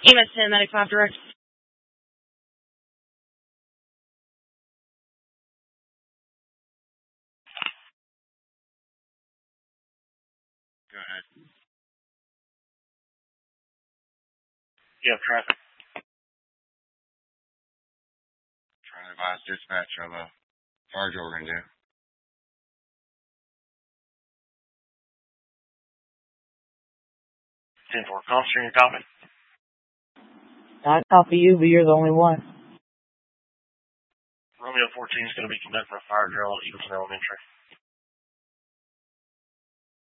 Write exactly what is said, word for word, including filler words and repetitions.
E M S ten, Medic five direct. Go ahead. You have traffic. Trying to advise dispatch of a fire drill we're going to do. ten four, Comster, you copy? I copy you, but you're the only one. Romeo fourteen is going to be conducting a fire drill at Eagleton Elementary.